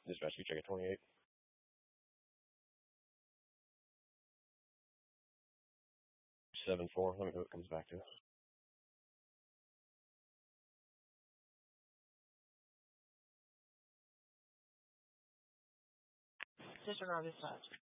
Dispatch, you check it 28. Seven four. Let me know what it comes back to. Disregard dispatch.